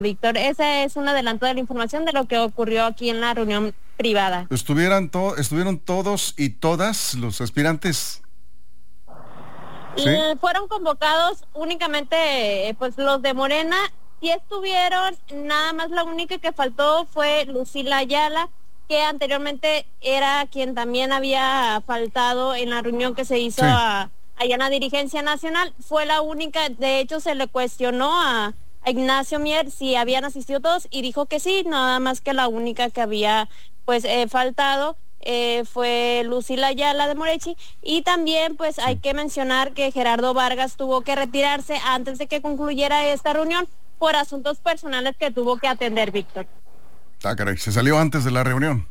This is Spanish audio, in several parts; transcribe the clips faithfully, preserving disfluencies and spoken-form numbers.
Víctor, ese es un adelanto de la información de lo que ocurrió aquí en la reunión privada. ¿Estuvieran to- ¿Estuvieron todos y todas los aspirantes? ¿Sí? Y fueron convocados únicamente eh, pues los de Morena. Sí estuvieron, nada más la única que faltó fue Lucila Ayala, que anteriormente era quien también había faltado en la reunión que se hizo sí. a, allá en la dirigencia nacional. Fue la única, de hecho se le cuestionó a, a Ignacio Mier si habían asistido todos y dijo que sí, nada más que la única que había pues eh, faltado eh, fue Lucila Ayala de Morechi. Y también pues hay que mencionar que Gerardo Vargas tuvo que retirarse antes de que concluyera esta reunión por asuntos personales que tuvo que atender, Víctor. Ah, caray, se salió antes de la reunión.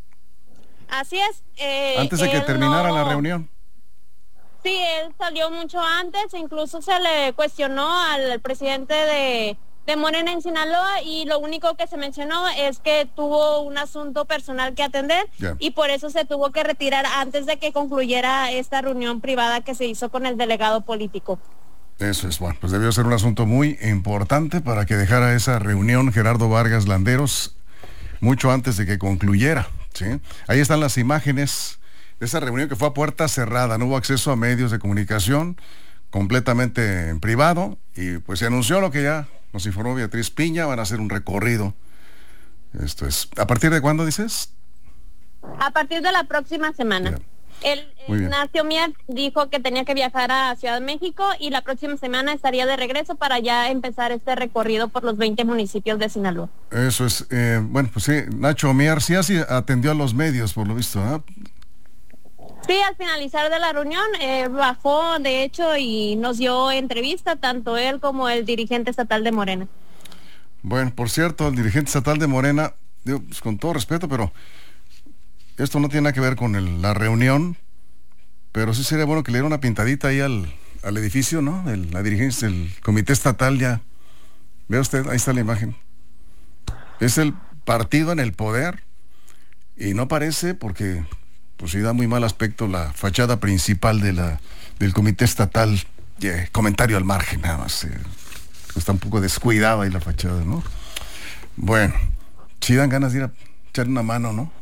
Así es. Eh, antes de que terminara no... la reunión. Sí, él salió mucho antes, incluso se le cuestionó al presidente de, de Morena en Sinaloa y lo único que se mencionó es que tuvo un asunto personal que atender yeah. y por eso se tuvo que retirar antes de que concluyera esta reunión privada que se hizo con el delegado político. Eso es, bueno, pues debió ser un asunto muy importante para que dejara esa reunión Gerardo Vargas Landeros mucho antes de que concluyera, ¿sí? Ahí están las imágenes de esa reunión que fue a puerta cerrada, no hubo acceso a medios de comunicación, completamente en privado, y pues se anunció lo que ya nos informó Beatriz Piña, van a hacer un recorrido. Esto es, ¿a partir de cuándo dices? A partir de la próxima semana. Yeah. El Ignacio Mier dijo que tenía que viajar a Ciudad de México y la próxima semana estaría de regreso para ya empezar este recorrido por los veinte municipios de Sinaloa. Eso es, eh, bueno, pues sí, Nacho Mier sí así atendió a los medios, por lo visto, ¿eh? Sí, al finalizar de la reunión eh, bajó, de hecho, y nos dio entrevista, tanto él como el dirigente estatal de Morena. Bueno, por cierto, el dirigente estatal de Morena, digo, pues, con todo respeto, pero esto no tiene nada que ver con el, la reunión, pero sí sería bueno que le diera una pintadita ahí al, al edificio, ¿no? El, la dirigencia del comité estatal ya. Vea usted, ahí está la imagen. Es el partido en el poder y no parece porque pues sí da muy mal aspecto la fachada principal de la, del comité estatal. Yeah, comentario al margen, nada más. Eh, está un poco descuidada ahí la fachada, ¿no? Bueno, sí dan ganas de ir a echar una mano, ¿no?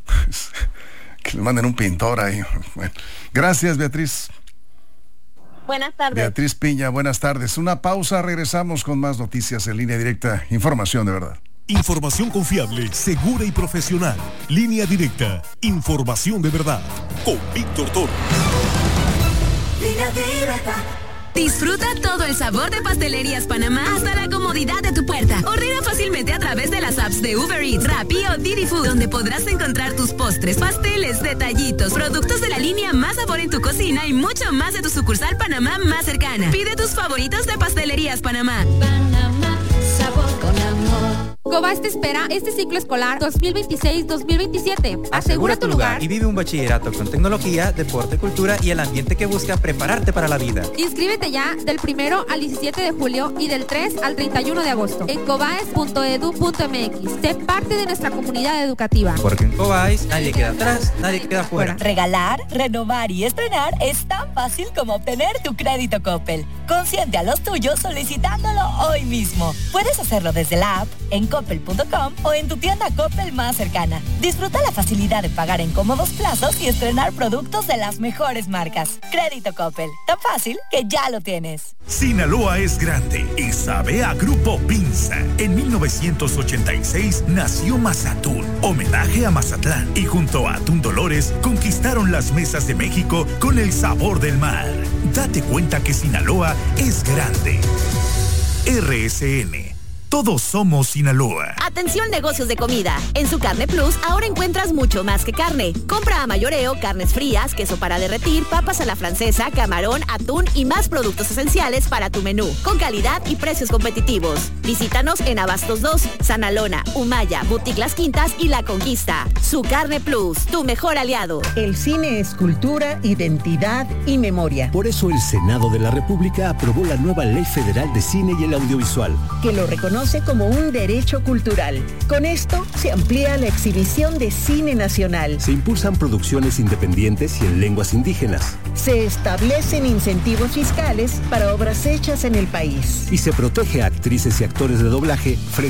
Que le manden un pintor ahí. Bueno, gracias, Beatriz. Buenas tardes. Beatriz Piña, buenas tardes. Una pausa, regresamos con más noticias en Línea Directa. Información de verdad. Información confiable, segura y profesional. Línea Directa. Información de verdad. Con Víctor Toro. Línea Directa. Disfruta todo el sabor de Pastelerías Panamá hasta la comodidad de tu puerta. Ordena fácilmente a través de las apps de Uber Eats, Rappi o Didi Food, donde podrás encontrar tus postres, pasteles, detallitos, productos de la línea Más Sabor en tu cocina y mucho más de tu sucursal Panamá más cercana. Pide tus favoritos de Pastelerías Panamá. Panamá, sabor con amor. Cobas te espera este ciclo escolar dos mil veintiséis dos mil veintisiete. Asegura, Asegura tu lugar. lugar y vive un bachillerato con tecnología, deporte, cultura y el ambiente que busca prepararte para la vida. Inscríbete ya del primero al diecisiete de julio y del tres al treinta y uno de agosto en cobaes punto edu punto eme equis. Sé parte de nuestra comunidad educativa. Porque en Cobaes nadie queda atrás, nadie queda fuera. Regalar, renovar y estrenar es tan fácil como obtener tu crédito Coppel. Consiente a los tuyos solicitándolo hoy mismo. Puedes hacerlo desde la app, en coppel punto com o en tu tienda Coppel más cercana. Disfruta la facilidad de pagar en cómodos plazos y estrenar productos de las mejores marcas. Crédito Coppel, tan fácil que ya lo tienes. Sinaloa es grande y sabe a Grupo Pinza. En mil novecientos ochenta y seis nació Mazatún, homenaje a Mazatlán, y junto a Atún Dolores conquistaron las mesas de México con el sabor del mar. Date cuenta que Sinaloa es grande. R S N. Todos somos Sinaloa. Atención, negocios de comida. En su Carne Plus ahora encuentras mucho más que carne. Compra a mayoreo carnes frías, queso para derretir, papas a la francesa, camarón, atún y más productos esenciales para tu menú, con calidad y precios competitivos. Visítanos en Abastos dos, Sanalona, Humaya, Boutique Las Quintas y La Conquista. Su Carne Plus, tu mejor aliado. El cine es cultura, identidad y memoria. Por eso el Senado de la República aprobó la nueva Ley Federal de Cine y el Audiovisual, que lo reconoce reconoce como un derecho cultural. Con esto se amplía la exhibición de cine nacional. Se impulsan producciones independientes y en lenguas indígenas. Se establecen incentivos fiscales para obras hechas en el país. Y se protege a actrices y actores de doblaje frente